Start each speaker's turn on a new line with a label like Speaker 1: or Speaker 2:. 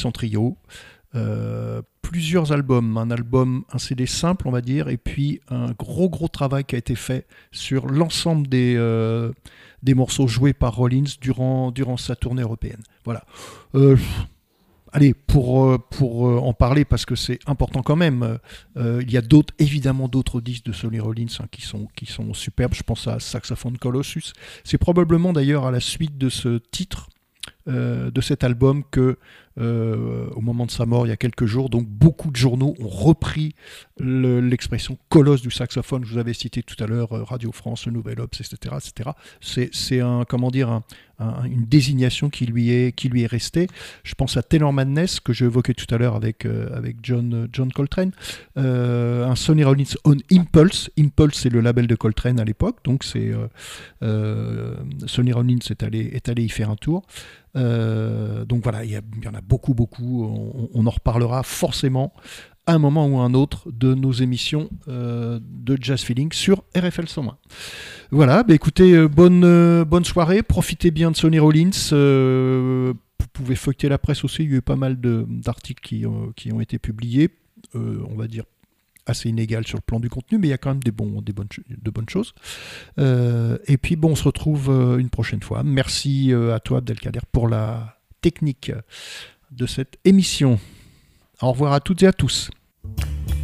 Speaker 1: en trio. Plusieurs albums, un CD simple on va dire, et puis un gros travail qui a été fait sur l'ensemble des morceaux joués par Rollins durant sa tournée européenne. Voilà. Allez, pour en parler, parce que c'est important quand même, il y a évidemment d'autres disques de Sonny Rollins qui sont superbes. Je pense à Saxophone Colossus. C'est probablement d'ailleurs à la suite de ce titre, de cet album, que au moment de sa mort il y a quelques jours, donc beaucoup de journaux ont repris l'expression colosse du saxophone. Je vous avais cité tout à l'heure Radio France, le Nouvel Obs, etc. C'est une désignation qui lui est restée. Je pense à Taylor Madness que je évoquais tout à l'heure avec John Coltrane, un Sonny Rollins on Impulse. Impulse, c'est le label de Coltrane à l'époque, donc Sonny Rollins est allé y faire un tour. Donc voilà, il y en a beaucoup. On en reparlera forcément à un moment ou à un autre de nos émissions de Jazz Feeling sur RFL 101. Voilà, écoutez, bonne soirée, profitez bien de Sonny Rollins. Vous pouvez feuilleter la presse aussi, il y a eu pas mal d'articles qui ont été publiés, on va dire assez inégal sur le plan du contenu, mais il y a quand même de bonnes choses. Et puis on se retrouve une prochaine fois. Merci à toi Abdelkader pour la technique de cette émission. Au revoir à toutes et à tous.